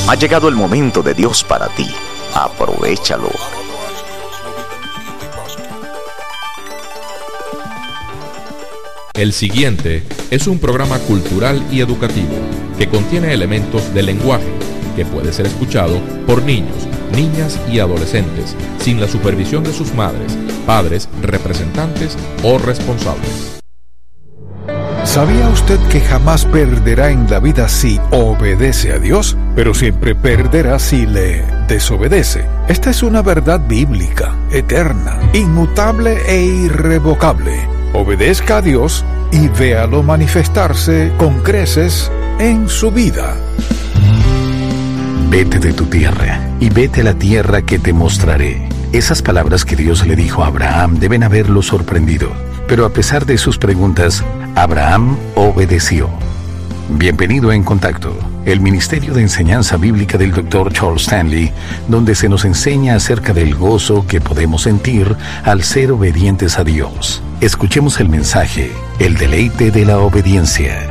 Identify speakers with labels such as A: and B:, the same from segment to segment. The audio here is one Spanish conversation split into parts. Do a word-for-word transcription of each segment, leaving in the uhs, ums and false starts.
A: Ha llegado el momento de Dios para ti. Aprovéchalo.
B: El siguiente es un programa cultural y educativo que contiene elementos del lenguaje que puede ser escuchado por niños, niñas y adolescentes sin la supervisión de sus madres, padres, representantes o responsables.
C: ¿Sabía usted que jamás perderá en la vida si obedece a Dios, pero siempre perderá si le desobedece? Esta es una verdad bíblica, eterna, inmutable e irrevocable. Obedezca a Dios y véalo manifestarse con creces en su vida.
D: Vete de tu tierra y vete a la tierra que te mostraré. Esas palabras que Dios le dijo a Abraham deben haberlo sorprendido, pero a pesar de sus preguntas, Abraham obedeció. Bienvenido a En Contacto, el Ministerio de Enseñanza Bíblica del doctor Charles Stanley, donde se nos enseña acerca del gozo que podemos sentir al ser obedientes a Dios. Escuchemos el mensaje, el deleite de la obediencia.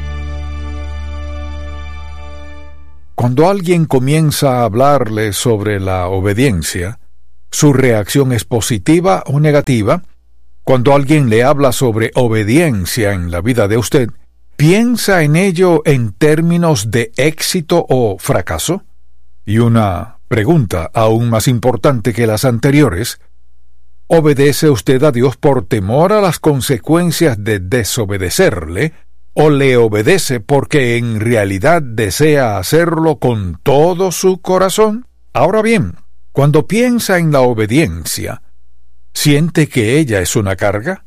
C: Cuando alguien comienza a hablarle sobre la obediencia, su reacción es positiva o negativa. Cuando alguien le habla sobre obediencia en la vida de usted, ¿piensa en ello en términos de éxito o fracaso? Y una pregunta aún más importante que las anteriores: ¿obedece usted a Dios por temor a las consecuencias de desobedecerle, o le obedece porque en realidad desea hacerlo con todo su corazón? Ahora bien, cuando piensa en la obediencia, ¿siente que ella es una carga?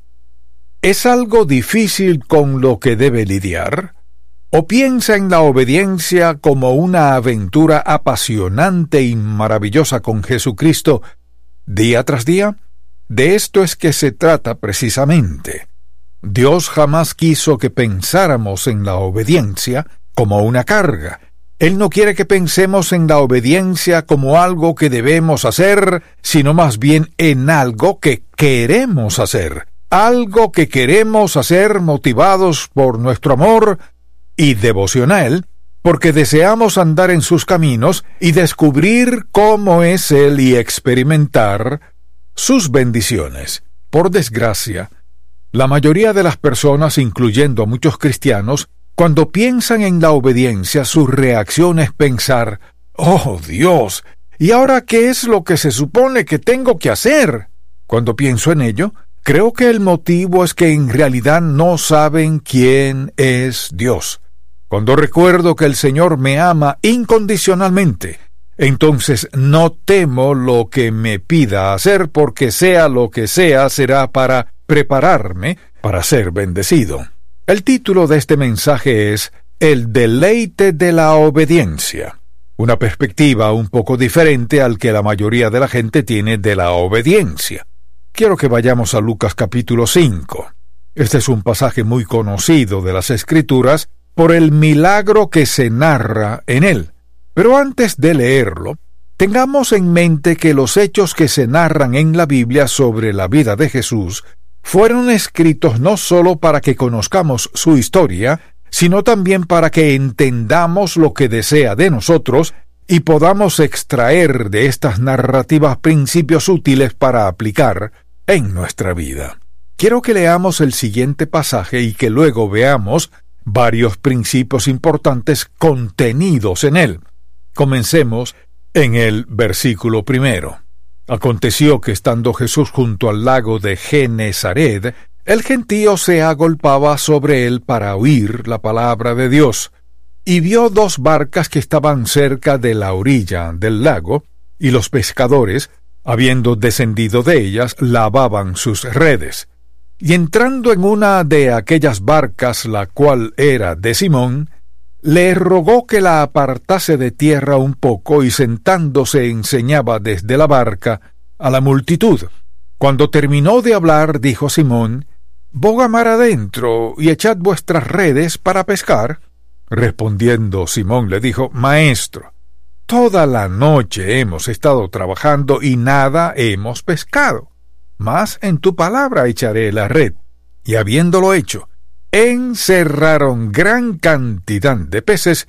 C: ¿Es algo difícil con lo que debe lidiar? ¿O piensa en la obediencia como una aventura apasionante y maravillosa con Jesucristo día tras día? De esto es que se trata precisamente. Dios jamás quiso que pensáramos en la obediencia como una carga. Él no quiere que pensemos en la obediencia como algo que debemos hacer, sino más bien en algo que queremos hacer. Algo que queremos hacer motivados por nuestro amor y devoción a Él, porque deseamos andar en sus caminos y descubrir cómo es Él y experimentar sus bendiciones. Por desgracia, la mayoría de las personas, incluyendo a muchos cristianos, cuando piensan en la obediencia, su reacción es pensar: «Oh, Dios, ¿y ahora qué es lo que se supone que tengo que hacer?». Cuando pienso en ello, creo que el motivo es que en realidad no saben quién es Dios. Cuando recuerdo que el Señor me ama incondicionalmente, entonces no temo lo que me pida hacer, porque sea lo que sea, será para prepararme para ser bendecido. El título de este mensaje es El deleite de la obediencia, una perspectiva un poco diferente al que la mayoría de la gente tiene de la obediencia. Quiero que vayamos a Lucas capítulo cinco. Este es un pasaje muy conocido de las Escrituras por el milagro que se narra en él. Pero antes de leerlo, tengamos en mente que los hechos que se narran en la Biblia sobre la vida de Jesús fueron escritos no solo para que conozcamos su historia, sino también para que entendamos lo que desea de nosotros y podamos extraer de estas narrativas principios útiles para aplicar en nuestra vida. Quiero que leamos el siguiente pasaje y que luego veamos varios principios importantes contenidos en él. Comencemos en el versículo primero. Aconteció que estando Jesús junto al lago de Genezaret, el gentío se agolpaba sobre él para oír la palabra de Dios, y vio dos barcas que estaban cerca de la orilla del lago, y los pescadores, habiendo descendido de ellas, lavaban sus redes. Y entrando en una de aquellas barcas, la cual era de Simón, le rogó que la apartase de tierra un poco, y sentándose enseñaba desde la barca a la multitud. Cuando terminó de hablar, dijo Simón: «Boga mar adentro, y echad vuestras redes para pescar». Respondiendo Simón le dijo: «Maestro, toda la noche hemos estado trabajando y nada hemos pescado, mas en tu palabra echaré la red». Y habiéndolo hecho, encerraron gran cantidad de peces,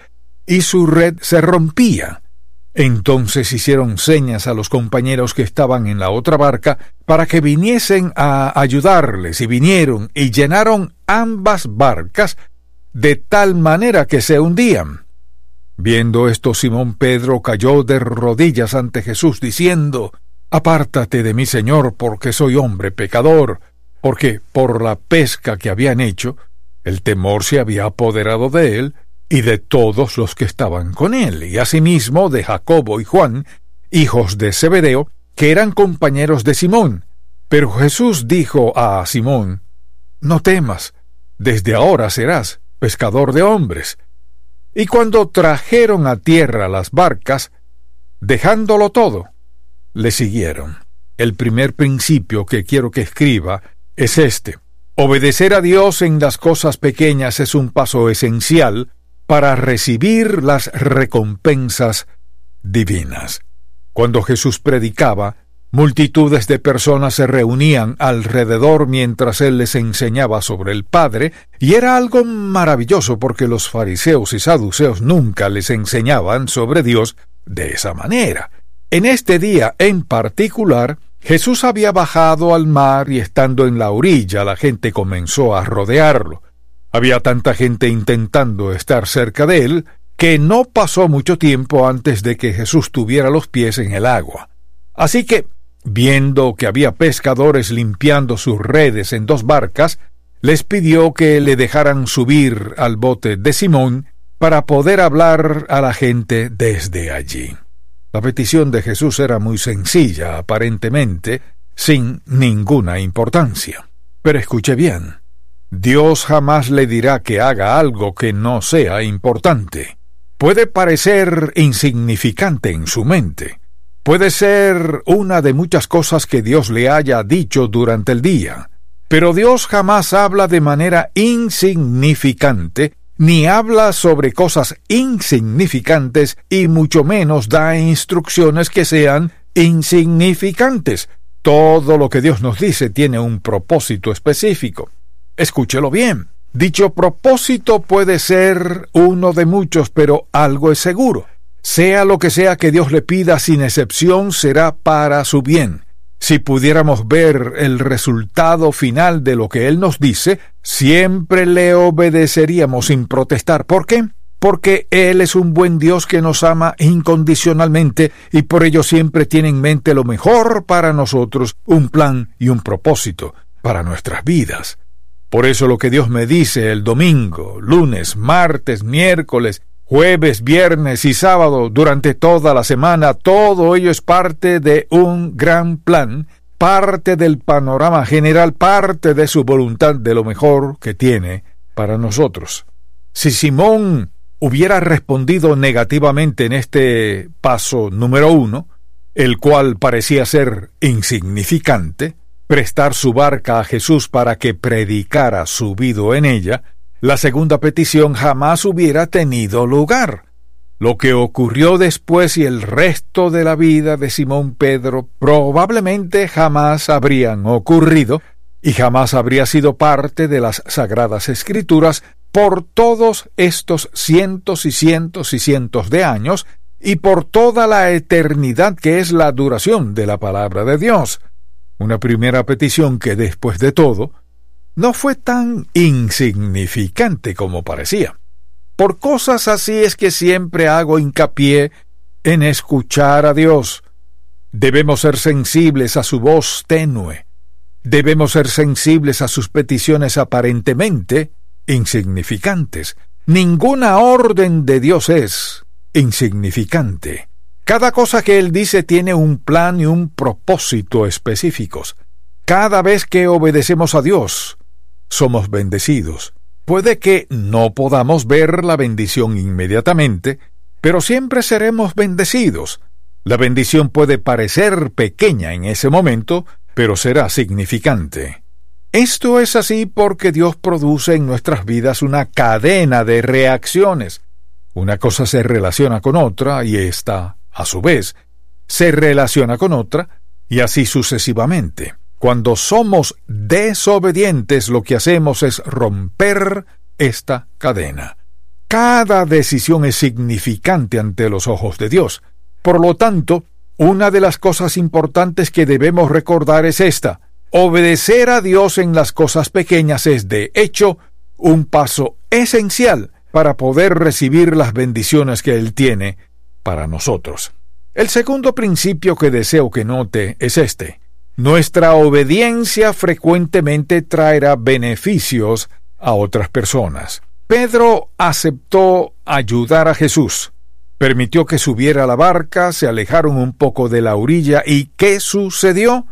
C: y su red se rompía. Entonces hicieron señas a los compañeros que estaban en la otra barca para que viniesen a ayudarles, y vinieron y llenaron ambas barcas de tal manera que se hundían. Viendo esto, Simón Pedro cayó de rodillas ante Jesús, diciendo: «Apártate de mí, Señor, porque soy hombre pecador», porque por la pesca que habían hecho, el temor se había apoderado de él y de todos los que estaban con él, y asimismo de Jacobo y Juan, hijos de Zebedeo, que eran compañeros de Simón. Pero Jesús dijo a Simón: «No temas, desde ahora serás pescador de hombres». Y cuando trajeron a tierra las barcas, dejándolo todo, le siguieron. El primer principio que quiero que escriba es este: obedecer a Dios en las cosas pequeñas es un paso esencial para recibir las recompensas divinas. Cuando Jesús predicaba, multitudes de personas se reunían alrededor mientras él les enseñaba sobre el Padre, y era algo maravilloso porque los fariseos y saduceos nunca les enseñaban sobre Dios de esa manera. En este día en particular, Jesús había bajado al mar y estando en la orilla, la gente comenzó a rodearlo. Había tanta gente intentando estar cerca de él que no pasó mucho tiempo antes de que Jesús tuviera los pies en el agua. Así que, viendo que había pescadores limpiando sus redes en dos barcas, les pidió que le dejaran subir al bote de Simón para poder hablar a la gente desde allí. La petición de Jesús era muy sencilla, aparentemente, sin ninguna importancia. Pero escuche bien, Dios jamás le dirá que haga algo que no sea importante. Puede parecer insignificante en su mente. Puede ser una de muchas cosas que Dios le haya dicho durante el día. Pero Dios jamás habla de manera insignificante, ni habla sobre cosas insignificantes, y mucho menos da instrucciones que sean insignificantes. Todo lo que Dios nos dice tiene un propósito específico. Escúchelo bien. Dicho propósito puede ser uno de muchos, pero algo es seguro. Sea lo que sea que Dios le pida, sin excepción, será para su bien. Si pudiéramos ver el resultado final de lo que Él nos dice, siempre le obedeceríamos sin protestar. ¿Por qué? Porque Él es un buen Dios que nos ama incondicionalmente y por ello siempre tiene en mente lo mejor para nosotros, un plan y un propósito para nuestras vidas. Por eso lo que Dios me dice el domingo, lunes, martes, miércoles, jueves, viernes y sábado, durante toda la semana, todo ello es parte de un gran plan, parte del panorama general, parte de su voluntad, de lo mejor que tiene para nosotros. Si Simón hubiera respondido negativamente en este paso número uno, el cual parecía ser insignificante, prestar su barca a Jesús para que predicara subido en ella, la segunda petición jamás hubiera tenido lugar. Lo que ocurrió después y el resto de la vida de Simón Pedro probablemente jamás habrían ocurrido y jamás habría sido parte de las Sagradas Escrituras por todos estos cientos y cientos y cientos de años y por toda la eternidad que es la duración de la palabra de Dios. Una primera petición que, después de todo, no fue tan insignificante como parecía. Por cosas así es que siempre hago hincapié en escuchar a Dios. Debemos ser sensibles a su voz tenue. Debemos ser sensibles a sus peticiones aparentemente insignificantes. Ninguna orden de Dios es insignificante. Cada cosa que Él dice tiene un plan y un propósito específicos. Cada vez que obedecemos a Dios, somos bendecidos. Puede que no podamos ver la bendición inmediatamente, pero siempre seremos bendecidos. La bendición puede parecer pequeña en ese momento, pero será significante. Esto es así porque Dios produce en nuestras vidas una cadena de reacciones. Una cosa se relaciona con otra y esta, a su vez, se relaciona con otra y así sucesivamente. Cuando somos desobedientes, lo que hacemos es romper esta cadena. Cada decisión es significante ante los ojos de Dios. Por lo tanto, una de las cosas importantes que debemos recordar es esta: obedecer a Dios en las cosas pequeñas es, de hecho, un paso esencial para poder recibir las bendiciones que Él tiene para nosotros. El segundo principio que deseo que note es este: nuestra obediencia frecuentemente traerá beneficios a otras personas. Pedro aceptó ayudar a Jesús, permitió que subiera a la barca, se alejaron un poco de la orilla, ¿y qué sucedió?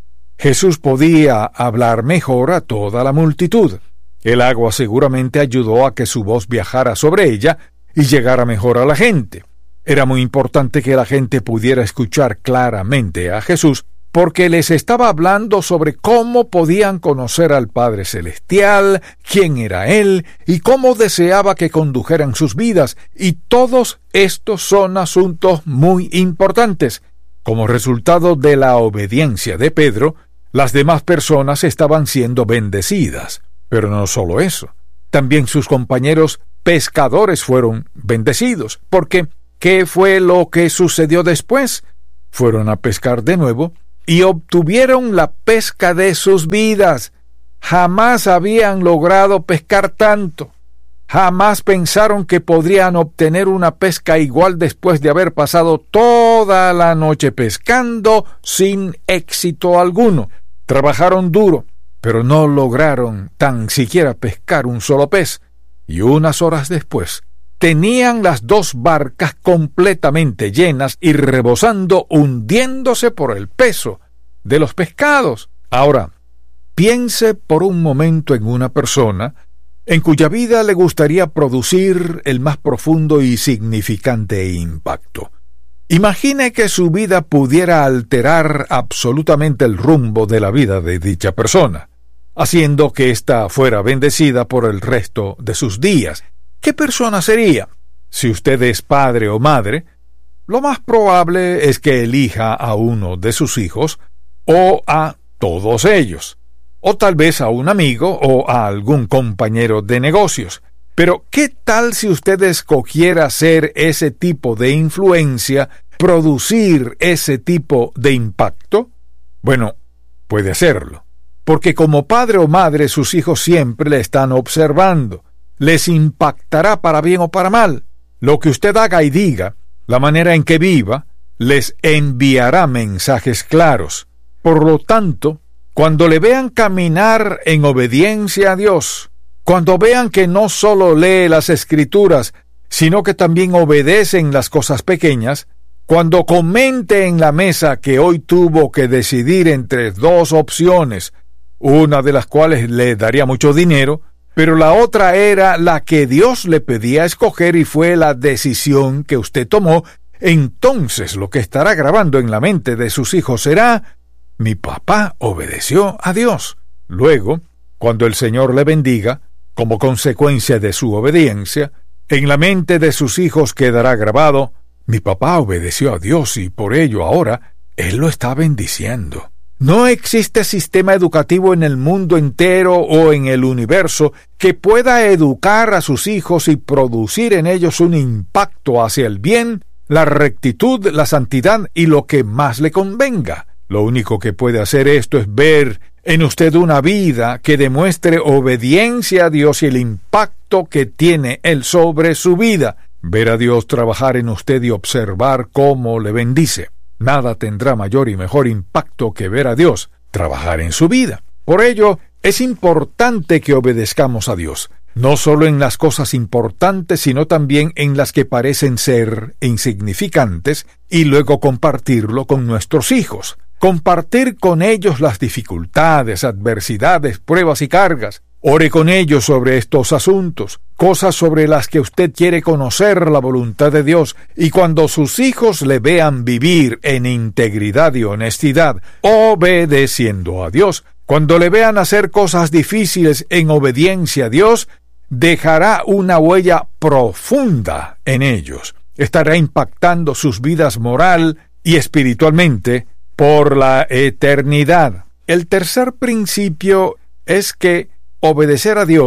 C: Jesús podía hablar mejor a toda la multitud. El agua seguramente ayudó a que su voz viajara sobre ella y llegara mejor a la gente. Era muy importante que la gente pudiera escuchar claramente a Jesús, porque les estaba hablando sobre cómo podían conocer al Padre Celestial, quién era Él y cómo deseaba que condujeran sus vidas, y todos estos son asuntos muy importantes. Como resultado de la obediencia de Pedro, las demás personas estaban siendo bendecidas. Pero no solo eso, también sus compañeros pescadores fueron bendecidos, porque ¿qué fue lo que sucedió después? Fueron a pescar de nuevo y obtuvieron la pesca de sus vidas. Jamás habían logrado pescar tanto. Jamás pensaron que podrían obtener una pesca igual después de haber pasado toda la noche pescando sin éxito alguno. Trabajaron duro, pero no lograron tan siquiera pescar un solo pez. Y unas horas después, tenían las dos barcas completamente llenas y rebosando, hundiéndose por el peso de los pescados. Ahora, piense por un momento en una persona en cuya vida le gustaría producir el más profundo y significante impacto. Imagine que su vida pudiera alterar absolutamente el rumbo de la vida de dicha persona, haciendo que ésta fuera bendecida por el resto de sus días. ¿Qué persona sería? Si usted es padre o madre, lo más probable es que elija a uno de sus hijos o a todos ellos, o tal vez a un amigo o a algún compañero de negocios. Pero ¿qué tal si usted escogiera ser ese tipo de influencia, producir ese tipo de impacto? Bueno, puede hacerlo, porque como padre o madre sus hijos siempre le están observando. Les impactará para bien o para mal. Lo que usted haga y diga, la manera en que viva, les enviará mensajes claros. Por lo tanto, cuando le vean caminar en obediencia a Dios, cuando vean que no solo lee las Escrituras, sino que también obedece en las cosas pequeñas, cuando comente en la mesa que hoy tuvo que decidir entre dos opciones, una de las cuales le daría mucho dinero, pero la otra era la que Dios le pedía escoger y fue la decisión que usted tomó, entonces lo que estará grabando en la mente de sus hijos será: mi papá obedeció a Dios. Luego, cuando el Señor le bendiga, como consecuencia de su obediencia, en la mente de sus hijos quedará grabado: mi papá obedeció a Dios y por ello ahora Él lo está bendiciendo. No existe sistema educativo en el mundo entero o en el universo que pueda educar a sus hijos y producir en ellos un impacto hacia el bien, la rectitud, la santidad y lo que más le convenga. Lo único que puede hacer esto es ver en usted una vida que demuestre obediencia a Dios y el impacto que tiene Él sobre su vida. Ver a Dios trabajar en usted y observar cómo le bendice. Nada tendrá mayor y mejor impacto que ver a Dios trabajar en su vida. Por ello, es importante que obedezcamos a Dios, no solo en las cosas importantes, sino también en las que parecen ser insignificantes, y luego compartirlo con nuestros hijos. Compartir con ellos las dificultades, adversidades, pruebas y cargas. Ore con ellos sobre estos asuntos, cosas sobre las que usted quiere conocer la voluntad de Dios, y cuando sus hijos le vean vivir en integridad y honestidad, obedeciendo a Dios, cuando le vean hacer cosas difíciles en obediencia a Dios, dejará una huella profunda en ellos. Estará impactando sus vidas moral y espiritualmente por la eternidad. El tercer principio es que obedecer a Dios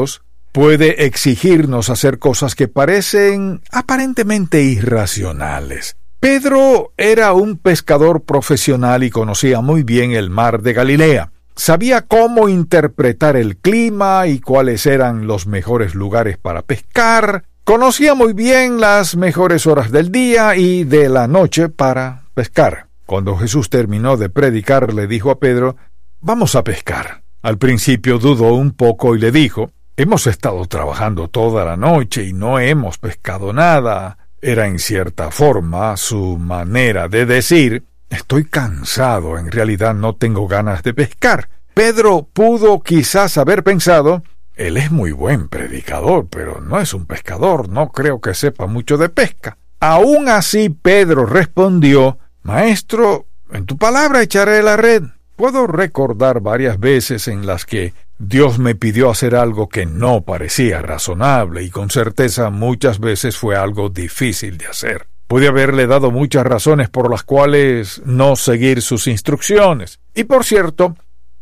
C: puede exigirnos hacer cosas que parecen aparentemente irracionales. Pedro era un pescador profesional y conocía muy bien el mar de Galilea. Sabía cómo interpretar el clima y cuáles eran los mejores lugares para pescar. Conocía muy bien las mejores horas del día y de la noche para pescar. Cuando Jesús terminó de predicar, le dijo a Pedro: «Vamos a pescar». Al principio dudó un poco y le dijo: «Hemos estado trabajando toda la noche y no hemos pescado nada». Era en cierta forma su manera de decir: «Estoy cansado, en realidad no tengo ganas de pescar». Pedro pudo quizás haber pensado: «Él es muy buen predicador, pero no es un pescador, no creo que sepa mucho de pesca». Aún así, Pedro respondió: «Maestro, en tu palabra echaré la red». Puedo recordar varias veces en las que Dios me pidió hacer algo que no parecía razonable y con certeza muchas veces fue algo difícil de hacer. Pude haberle dado muchas razones por las cuales no seguir sus instrucciones. Y por cierto,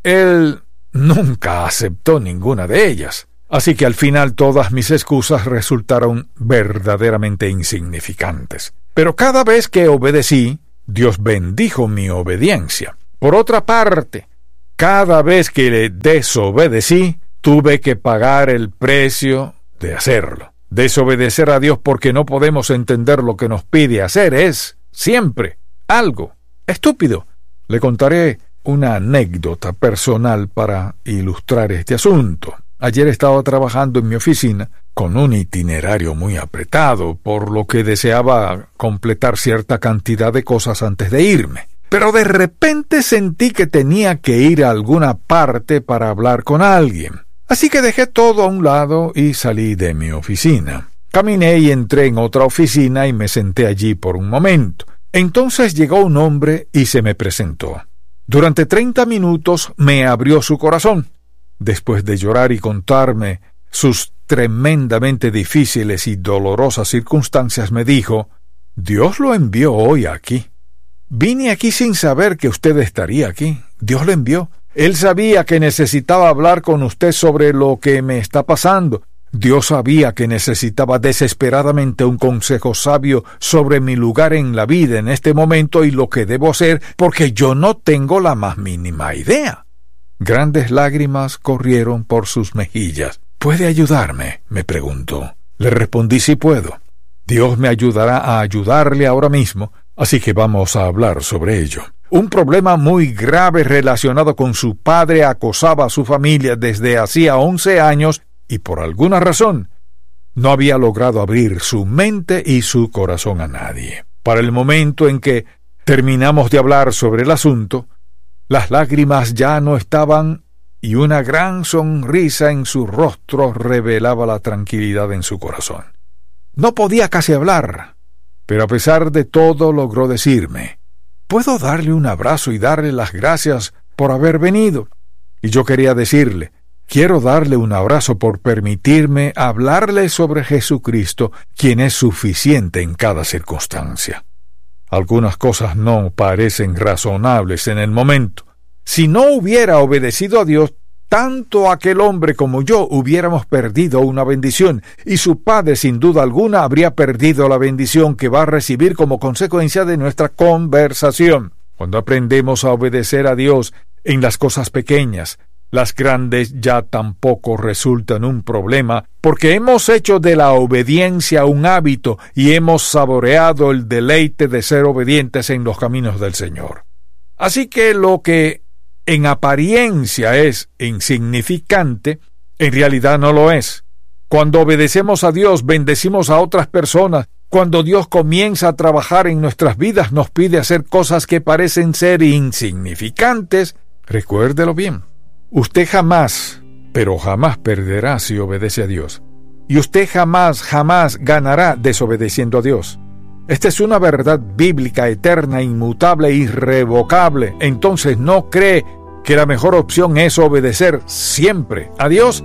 C: Él nunca aceptó ninguna de ellas. Así que al final todas mis excusas resultaron verdaderamente insignificantes. Pero cada vez que obedecí, Dios bendijo mi obediencia. Por otra parte, cada vez que le desobedecí, tuve que pagar el precio de hacerlo. Desobedecer a Dios porque no podemos entender lo que nos pide hacer es siempre algo estúpido. Le contaré una anécdota personal para ilustrar este asunto. Ayer estaba trabajando en mi oficina con un itinerario muy apretado, por lo que deseaba completar cierta cantidad de cosas antes de irme. Pero de repente sentí que tenía que ir a alguna parte para hablar con alguien. Así que dejé todo a un lado y salí de mi oficina. Caminé y entré en otra oficina y me senté allí por un momento. Entonces llegó un hombre y se me presentó. Durante treinta minutos me abrió su corazón. Después de llorar y contarme sus tremendamente difíciles y dolorosas circunstancias, me dijo: «Dios lo envió hoy aquí. Vine aquí sin saber que usted estaría aquí. Dios lo envió. Él sabía que necesitaba hablar con usted sobre lo que me está pasando. Dios sabía que necesitaba desesperadamente un consejo sabio sobre mi lugar en la vida en este momento y lo que debo hacer, porque yo no tengo la más mínima idea». Grandes lágrimas corrieron por sus mejillas. «¿Puede ayudarme?», me preguntó. Le respondí: «Sí puedo. Dios me ayudará a ayudarle ahora mismo, así que vamos a hablar sobre ello». Un problema muy grave relacionado con su padre acosaba a su familia desde hacía once años y por alguna razón no había logrado abrir su mente y su corazón a nadie. Para el momento en que terminamos de hablar sobre el asunto, las lágrimas ya no estaban y una gran sonrisa en su rostro revelaba la tranquilidad en su corazón. No podía casi hablar, pero a pesar de todo logró decirme: «¿Puedo darle un abrazo y darle las gracias por haber venido?». Y yo quería decirle: «Quiero darle un abrazo por permitirme hablarle sobre Jesucristo, quien es suficiente en cada circunstancia». Algunas cosas no parecen razonables en el momento. Si no hubiera obedecido a Dios, tanto aquel hombre como yo hubiéramos perdido una bendición, y su padre sin duda alguna habría perdido la bendición que va a recibir como consecuencia de nuestra conversación. Cuando aprendemos a obedecer a Dios en las cosas pequeñas, las grandes ya tampoco resultan un problema, porque hemos hecho de la obediencia un hábito y hemos saboreado el deleite de ser obedientes en los caminos del Señor. Así que lo que en apariencia es insignificante, en realidad no lo es. Cuando obedecemos a Dios, bendecimos a otras personas. Cuando Dios comienza a trabajar en nuestras vidas, nos pide hacer cosas que parecen ser insignificantes. Recuérdelo bien. Usted jamás, pero jamás perderá si obedece a Dios. Y usted jamás, jamás ganará desobedeciendo a Dios. Esta es una verdad bíblica, eterna, inmutable, irrevocable. Entonces, ¿no cree que la mejor opción es obedecer siempre a Dios?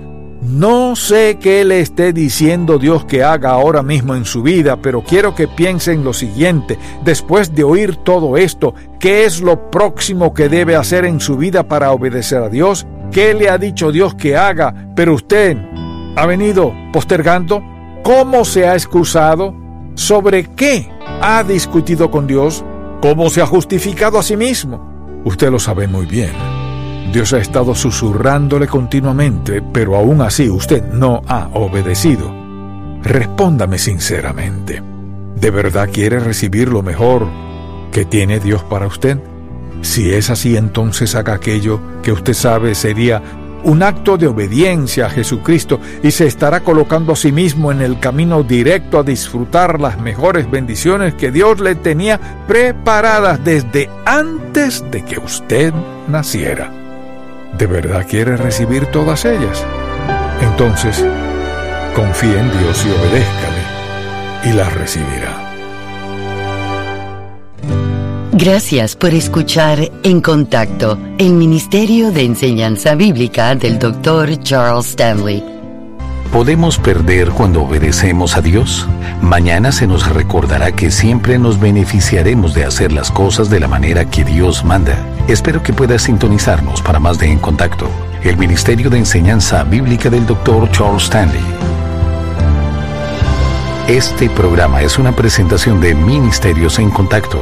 C: No sé qué le esté diciendo Dios que haga ahora mismo en su vida, pero quiero que piense en lo siguiente. Después de oír todo esto, ¿qué es lo próximo que debe hacer en su vida para obedecer a Dios? ¿Qué le ha dicho Dios que haga, pero usted ha venido postergando? ¿Cómo se ha excusado? ¿Sobre qué ha discutido con Dios? ¿Cómo se ha justificado a sí mismo? Usted lo sabe muy bien. Dios ha estado susurrándole continuamente, pero aún así usted no ha obedecido. Respóndame sinceramente. ¿De verdad quiere recibir lo mejor que tiene Dios para usted? Si es así, entonces haga aquello que usted sabe sería un acto de obediencia a Jesucristo y se estará colocando a sí mismo en el camino directo a disfrutar las mejores bendiciones que Dios le tenía preparadas desde antes de que usted naciera. ¿De verdad quiere recibir todas ellas? Entonces, confíe en Dios y obedézcale, y las recibirá.
E: Gracias por escuchar En Contacto, el Ministerio de Enseñanza Bíblica del doctor Charles Stanley.
D: ¿Podemos perder cuando obedecemos a Dios? Mañana se nos recordará que siempre nos beneficiaremos de hacer las cosas de la manera que Dios manda. Espero que puedas sintonizarnos para más de En Contacto, el Ministerio de Enseñanza Bíblica del doctor Charles Stanley. Este programa es una presentación de Ministerios en Contacto.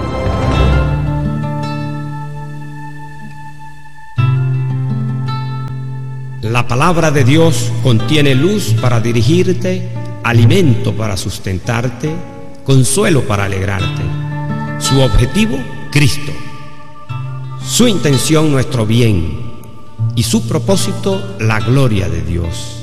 F: La palabra de Dios contiene luz para dirigirte, alimento para sustentarte, consuelo para alegrarte. Su objetivo, Cristo. Su intención, nuestro bien. Y su propósito, la gloria de Dios.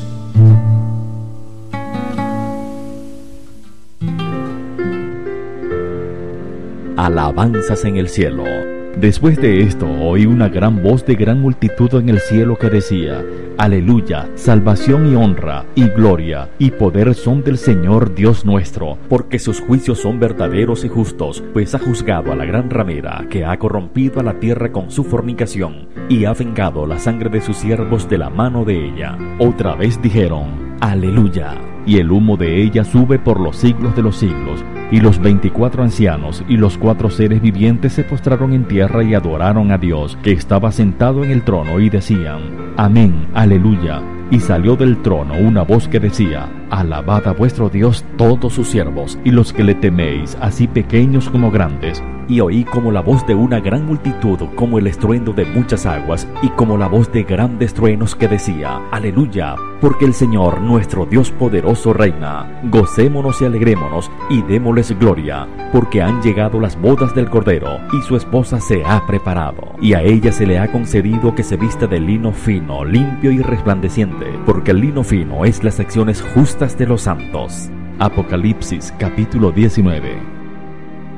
G: Alabanzas en el cielo. Después de esto oí una gran voz de gran multitud en el cielo que decía: Aleluya, salvación y honra, y gloria, y poder son del Señor Dios nuestro, porque sus juicios son verdaderos y justos, pues ha juzgado a la gran ramera, que ha corrompido a la tierra con su fornicación, y ha vengado la sangre de sus siervos de la mano de ella. Otra vez dijeron: Aleluya, y el humo de ella sube por los siglos de los siglos. Y los veinticuatro ancianos y los cuatro seres vivientes se postraron en tierra y adoraron a Dios, que estaba sentado en el trono, y decían: Amén, aleluya. Y salió del trono una voz que decía: Alabad a vuestro Dios todos sus siervos, y los que le teméis, así pequeños como grandes. Y oí como la voz de una gran multitud, como el estruendo de muchas aguas, y como la voz de grandes truenos que decía: Aleluya, porque el Señor nuestro Dios poderoso reina. Gocémonos y alegrémonos, y démosles gloria, porque han llegado las bodas del Cordero, y su esposa se ha preparado. Y a ella se le ha concedido que se vista de lino fino, limpio y resplandeciente, porque el lino fino es las acciones justas de los santos. Apocalipsis capítulo diecinueve.